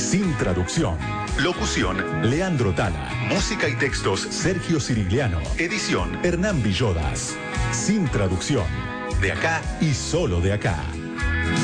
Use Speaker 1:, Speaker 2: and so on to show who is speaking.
Speaker 1: Sin traducción. Locución, Leandro Tala. Música y textos, Sergio Cirigliano. Edición, Hernán Villodas. Sin traducción. De acá y solo de acá.